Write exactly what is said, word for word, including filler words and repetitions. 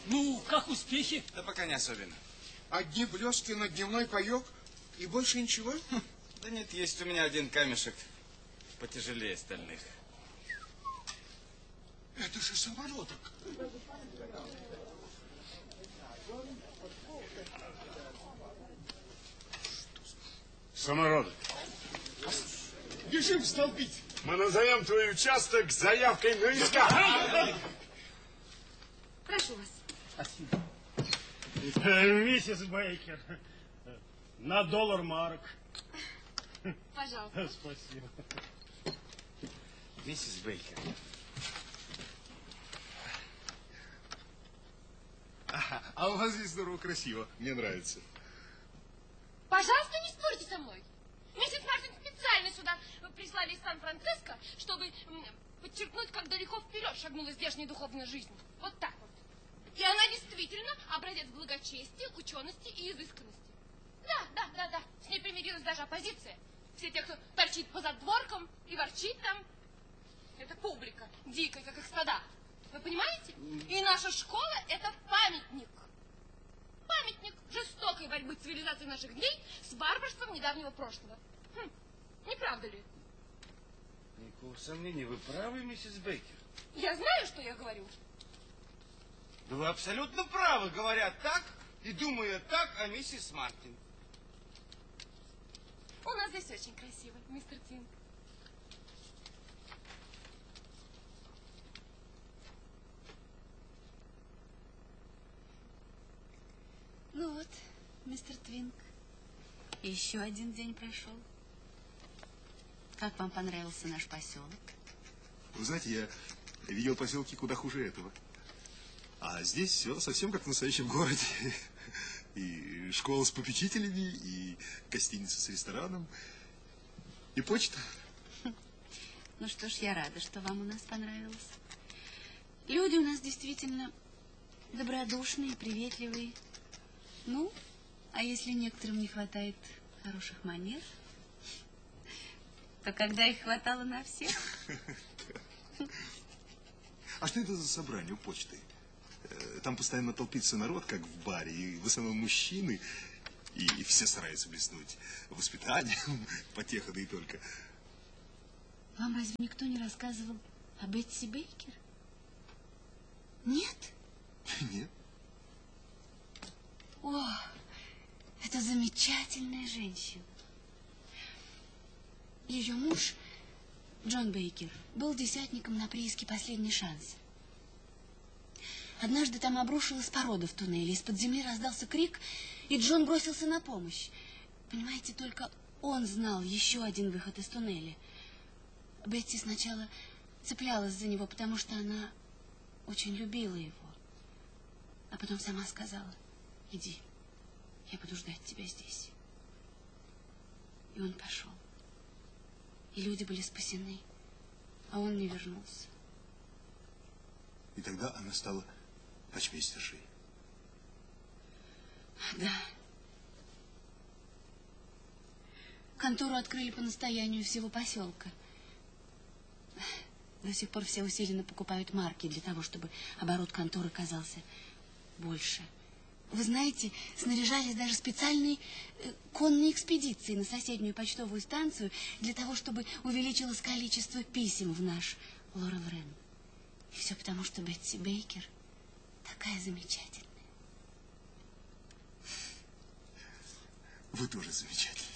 Ну, как успехи? Да пока не особенно. Одни блестки на дневной паек и больше ничего? Хм. Да нет, есть у меня один камешек потяжелее остальных. Это же самородок. Самородок. Бежим столбить. Мы назовем твой участок заявкой на иск. Прошу вас. Спасибо. Миссис Бейкер, на доллар марок. Пожалуйста. Спасибо. Миссис Бейкер. А, а у вас здесь здорово красиво. Мне нравится. Пожалуйста, не спорьте со мной. Миссис Мартин специально сюда прислали из Сан-Франциско, чтобы подчеркнуть, как далеко вперед шагнула здешняя духовная жизнь. Вот так вот. И она действительно образец благочестия, учености и изысканности. Да, да, да, да. С ней примирилась даже оппозиция. Все те, кто торчит по задворкам и ворчит там. Это публика, дикая, как их стада. Вы понимаете? И наша школа – это памятник. Памятник жестокой борьбы цивилизации наших дней с варварством недавнего прошлого. Хм, не правда ли? Никакого сомнения, вы правы, миссис Бейкер. Я знаю, что я говорю. Да вы абсолютно правы, говоря так и думая так о миссис Мартин. У нас здесь очень красиво, мистер Тинг. Ну вот, мистер Твинк, еще один день прошел. Как вам понравился наш поселок? Вы знаете, я видел поселки куда хуже этого. А здесь все совсем как в настоящем городе. И школа с попечителями, и гостиница с рестораном, и почта. Ну что ж, я рада, что вам у нас понравилось. Люди у нас действительно добродушные, приветливые. Ну, а если некоторым не хватает хороших манер, то когда их хватало на всех. А что это за собрание у почты? Там постоянно толпится народ, как в баре, и в основном мужчины, и, и все стараются блеснуть воспитанием, потеха, да и только. Вам разве никто не рассказывал о Бетси Бейкер? Нет? Нет. О, это замечательная женщина. Ее муж, Джон Бейкер, был десятником на прииске «Последний шанс». Однажды там обрушилась порода в туннеле, из-под земли раздался крик, и Джон бросился на помощь. Понимаете, только он знал еще один выход из туннеля. Бетси сначала цеплялась за него, потому что она очень любила его. А потом сама сказала: иди, я буду ждать тебя здесь. И он пошел. И люди были спасены, а он не вернулся. И тогда она стала почмейстершей. Да. Контору открыли по настоянию всего поселка. До сих пор все усиленно покупают марки для того, чтобы оборот конторы казался больше. Вы знаете, снаряжались даже специальные э, конные экспедиции на соседнюю почтовую станцию для того, чтобы увеличилось количество писем в наш Лорел Рен. И все потому, что Бетси Бейкер такая замечательная. Вы тоже замечательная.